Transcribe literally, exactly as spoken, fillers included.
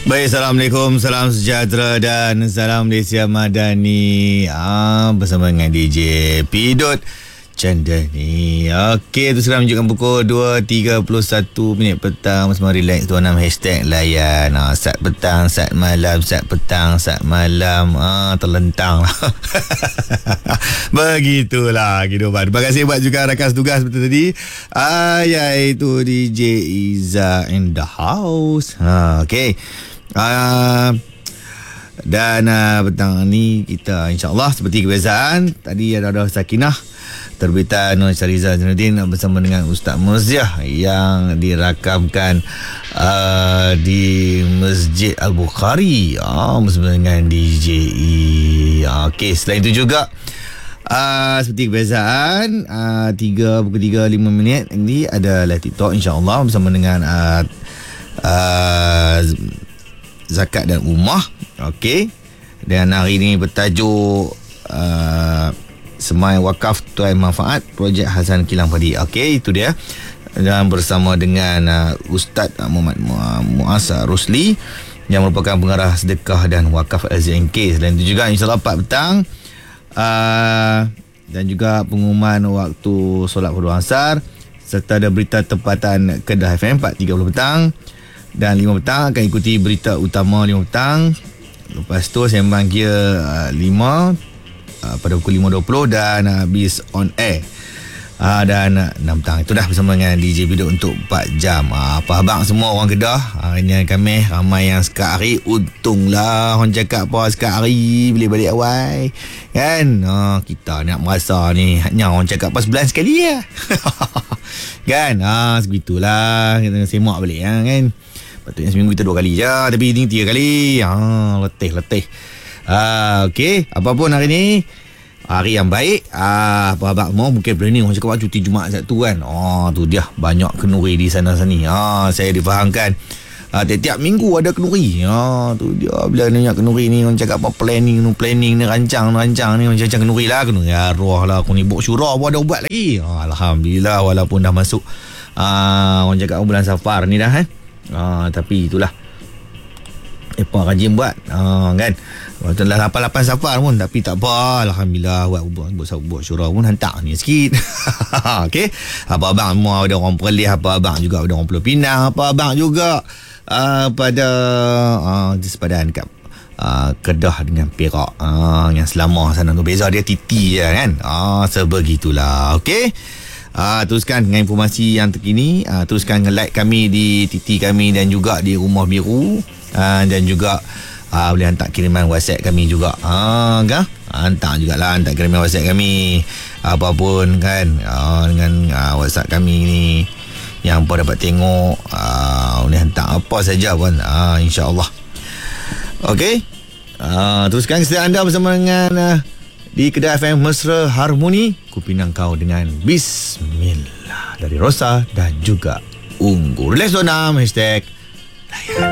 Baik, Assalamualaikum, salam sejahtera dan salam Malaysia Madani. Ah, bersama dengan D J Pidot Chandani. Okey, tu sekarang menunjukkan pukul dua tiga puluh satu minit petang. Bersama relax dua puluh enam hashtag layan. Ah, saat petang, saat malam, saat petang, saat malam. Ah, terlentang lah. Begitulah kehidupan. Terima kasih buat juga rakan tugas betul tadi. Ah, iaitu D J Iza in the house. Ah, okey. Uh, dan uh, petang ni kita insyaAllah seperti kebiasaan tadi ada ada Sakinah terbitan Nur Syariza Zainuddin bersama dengan Ustaz Murziah yang dirakamkan uh, di Masjid Al-Bukhari uh, bersama dengan D J E. uh, Okey, selain itu juga uh, seperti kebiasaan uh, tiga pukul tiga lima minit ini ada live TikTok insyaAllah bersama dengan uh, uh, zakat dan umrah. Okey. Dan hari ini bertajuk uh, Semai Wakaf Tuai Manfaat Projek Hasan Kilang Padi. Okey, itu dia. Dan bersama dengan uh, Ustaz Muhammad Muaz Rusli yang merupakan pengarah sedekah dan wakaf L Z N K. Selain itu juga insyaAllah empat petang uh, dan juga pengumuman waktu solat fardu asar serta ada berita tempatan Kedah F M empat tiga puluh petang. Dan lima petang akan ikuti berita utama lima petang. Lepas tu sembang gear uh, lima uh, pada pukul lima dua puluh dan habis on air. Uh, dan uh, enam petang itu dah bersama dengan D J Bidok untuk empat jam. Uh, apa abang semua orang Kedah. Hari ni kami ramai yang sekat hari. Untunglah orang cakap apa sekat hari boleh balik awal. Kan? Uh, kita nak merasa ni hanya orang cakap pas sebulan sekali ya. Kan? Ah, uh, segitulah. Kita semak balik ya, kan? Patutnya seminggu kita dua kali je, tapi ini tiga kali. Ah, letih-letih. Ah, okey. Apapun hari ni, hari yang baik. Ah, apa abang mau mungkin planning orang cakap cuti Jumaat Sabtu kan. Oh, tu dia banyak kenuri di sana sini. Ah, saya difahamkan. Ah, tiap-tiap minggu ada kenuri. Ah, tu dia bila banyak kenuri ni orang cakap apa planning, planning ni rancang, rancang ni macam-macam kenuri lah, kenuri arwah lah, aku ni bok syurah pun ada ubat lagi. Ah, alhamdulillah walaupun dah masuk ah, orang cakap bulan Safar ni dah kan. Ah, tapi itulah apa rajin buat ah, kan. Waktu dah lapan lapan Safar pun tapi tak apa, alhamdulillah buat buat buat, buat syurah pun hantar ni sikit. Okey, apa abang semua ada orang Perlis, apa abang juga ada orang Pulau Pinang, apa abang juga uh, pada uh, di sepadan kat uh, Kedah dengan Perak uh, yang selama sana tu beza dia titi je kan. Ah, sebegitulah. Okey. Uh, teruskan dengan informasi yang terkini. uh, Teruskan like kami di T T kami dan juga di Rumah Biru. uh, Dan juga uh, boleh hantar kiriman WhatsApp kami juga. uh, kan? Hantar jugalah, hantar kiriman WhatsApp kami apapun kan. uh, Dengan uh, WhatsApp kami ni yang apa dapat tengok, uh, boleh hantar apa saja pun, uh, InsyaAllah. Okey. uh, Teruskan kesetiaan anda bersama dengan uh, di Kedah F M Mesra Harmoni. Kupinang kau dengan Bismillah dari Rosa dan juga Ungu. Relax dua puluh enam hashtag layan.